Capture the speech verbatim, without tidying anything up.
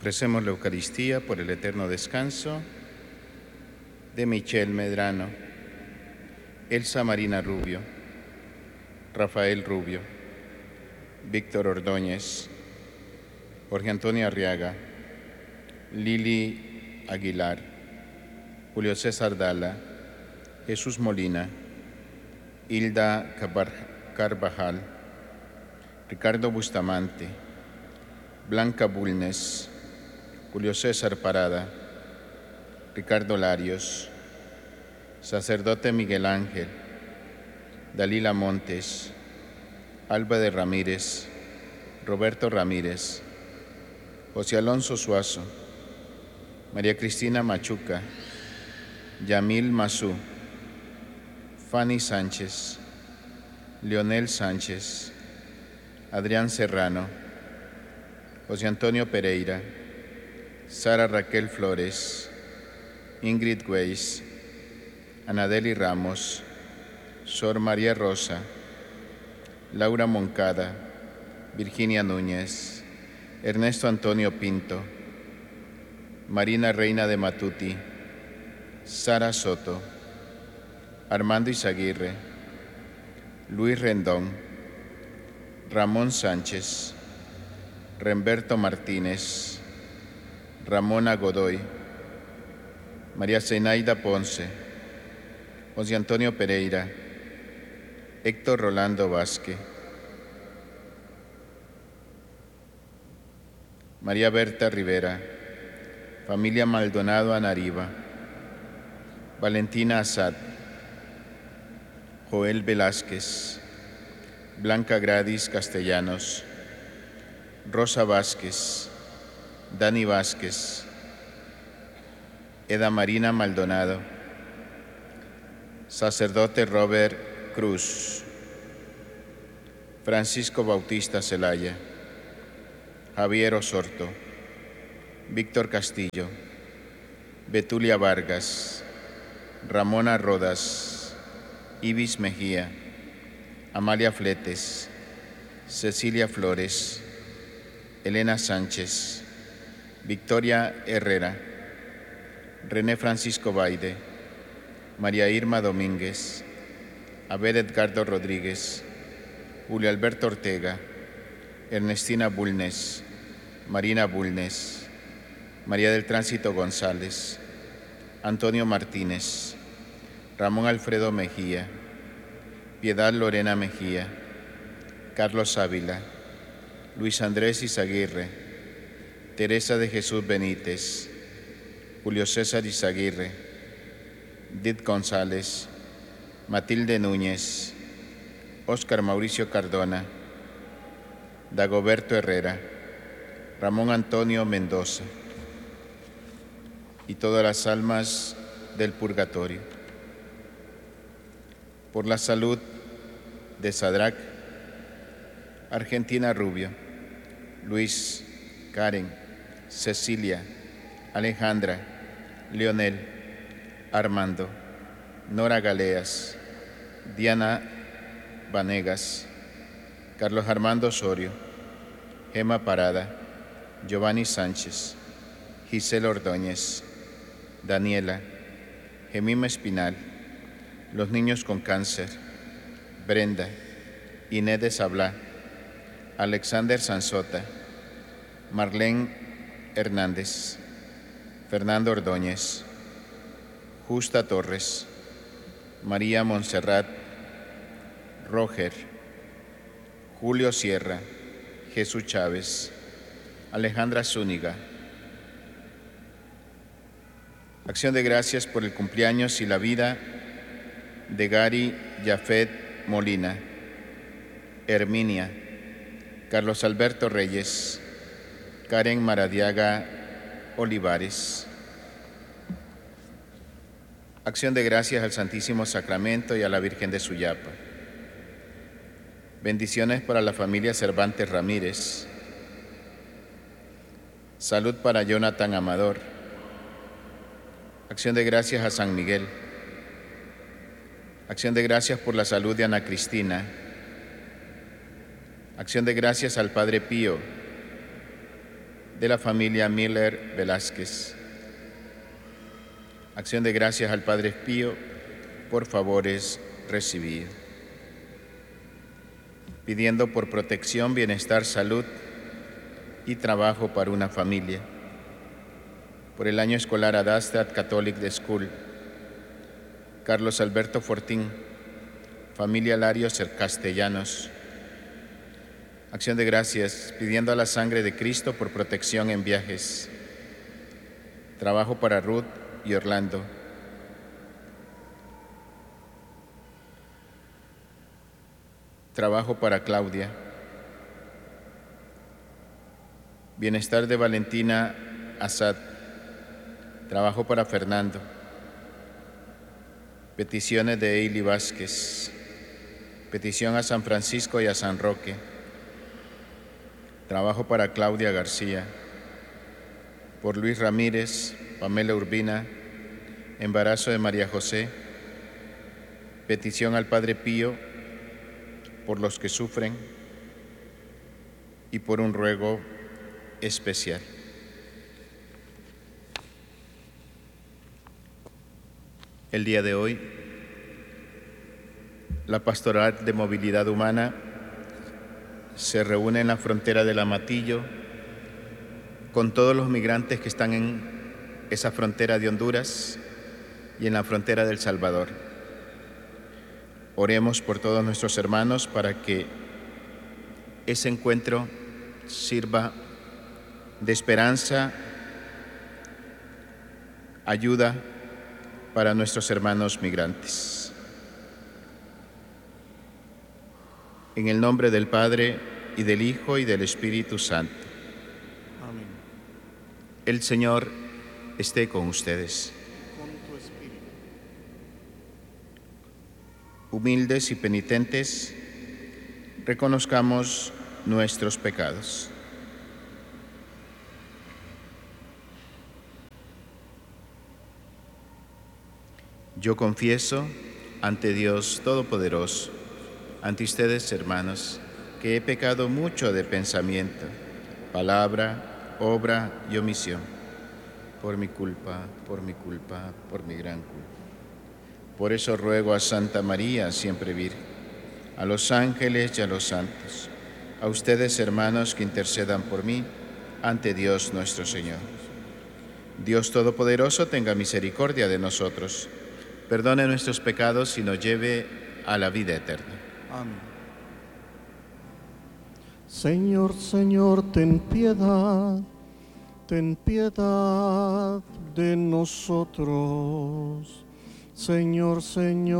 Ofrecemos la Eucaristía por el eterno descanso de Michelle Medrano, Elsa Marina Rubio, Rafael Rubio, Víctor Ordóñez, Jorge Antonio Arriaga, Lili Aguilar, Julio César Dala, Jesús Molina, Hilda Carvajal, Ricardo Bustamante, Blanca Bulnes, Julio César Parada, Ricardo Larios, sacerdote Miguel Ángel, Dalila Montes, Alba de Ramírez, Roberto Ramírez, José Alonso Suazo, María Cristina Machuca, Yamil Mazú, Fanny Sánchez, Leonel Sánchez, Adrián Serrano, José Antonio Pereira, Sara Raquel Flores, Ingrid Weiss, Anadeli Ramos, Sor María Rosa, Laura Moncada, Virginia Núñez, Ernesto Antonio Pinto, Marina Reina de Matuti, Sara Soto, Armando Izaguirre, Luis Rendón, Ramón Sánchez, Remberto Martínez, Ramona Godoy, María Zenaida Ponce, José Antonio Pereira, Héctor Rolando Vázquez, María Berta Rivera, familia Maldonado Anariba, Valentina Asad, Joel Velázquez, Blanca Gradis Castellanos, Rosa Vázquez, Dani Vázquez, Eda Marina Maldonado, sacerdote Robert Cruz, Francisco Bautista Zelaya, Javier Osorto, Víctor Castillo, Betulia Vargas, Ramona Rodas, Ibis Mejía, Amalia Fletes, Cecilia Flores, Elena Sánchez, Victoria Herrera, René Francisco Baide, María Irma Domínguez, Abel Edgardo Rodríguez, Julio Alberto Ortega, Ernestina Bulnes, Marina Bulnes, María del Tránsito González, Antonio Martínez, Ramón Alfredo Mejía, Piedad Lorena Mejía, Carlos Ávila, Luis Andrés Izaguirre, Teresa de Jesús Benítez, Julio César Izaguirre, Did González, Matilde Núñez, Óscar Mauricio Cardona, Dagoberto Herrera, Ramón Antonio Mendoza y todas las almas del purgatorio. Por la salud de Sadrac, Argentina Rubio, Luis, Karen, Cecilia, Alejandra, Leonel, Armando, Nora Galeas, Diana Vanegas, Carlos Armando Osorio, Gema Parada, Giovanni Sánchez, Gisela Ordóñez, Daniela, Gemima Espinal, los niños con cáncer, Brenda, Inés de Sablá, Alexander Sansota, Marlene Hernández, Fernando Ordóñez, Justa Torres, María Montserrat, Roger, Julio Sierra, Jesús Chávez, Alejandra Zúñiga. Acción de gracias por el cumpleaños y la vida de Gary Jafet Molina, Herminia, Carlos Alberto Reyes, Karen Maradiaga Olivares. Acción de gracias al Santísimo Sacramento y a la Virgen de Suyapa. Bendiciones para la familia Cervantes Ramírez. Salud para Jonathan Amador. Acción de gracias a San Miguel. Acción de gracias por la salud de Ana Cristina. Acción de gracias al Padre Pío. de la familia Miller Velázquez. Acción de gracias al Padre Pío por favores recibidos. Pidiendo por protección, bienestar, salud y trabajo para una familia. Por el año escolar Adastad Catholic School, Carlos Alberto Fortín, familia Larios Castellanos. Acción de gracias, pidiendo a la sangre de Cristo por protección en viajes. Trabajo para Ruth y Orlando. Trabajo para Claudia. Bienestar de Valentina Asad. Trabajo para Fernando. Peticiones de Eili Vázquez. Petición a San Francisco y a San Roque. Trabajo para Claudia García. Por Luis Ramírez, Pamela Urbina. Embarazo de María José. Petición al Padre Pío por los que sufren y por un ruego especial. El día de hoy, la Pastoral de Movilidad Humana se reúne en la frontera del Amatillo con todos los migrantes que están en esa frontera de Honduras y en la frontera del Salvador. Oremos por todos nuestros hermanos para que ese encuentro sirva de esperanza, ayuda para nuestros hermanos migrantes. En el nombre del Padre, y del Hijo, y del Espíritu Santo. Amén. El Señor esté con ustedes. Con tu espíritu. Humildes y penitentes, reconozcamos nuestros pecados. Yo confieso ante Dios Todopoderoso, ante ustedes, hermanos, que he pecado mucho de pensamiento, palabra, obra y omisión, por mi culpa, por mi culpa, por mi gran culpa. Por eso ruego a Santa María, siempre Virgen, a los ángeles y a los santos, a ustedes, hermanos, que intercedan por mí ante Dios nuestro Señor. Dios Todopoderoso tenga misericordia de nosotros, perdone nuestros pecados y nos lleve a la vida eterna. Amén. Señor, Señor, ten piedad, ten piedad de nosotros. Señor, Señor.